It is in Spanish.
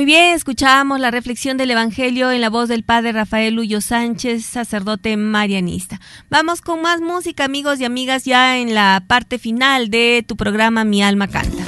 Muy bien, escuchábamos la reflexión del Evangelio en la voz del Padre Rafael Ullo Sánchez, sacerdote marianista. Vamos con más música, amigos y amigas, ya en la parte final de tu programa Mi Alma Canta.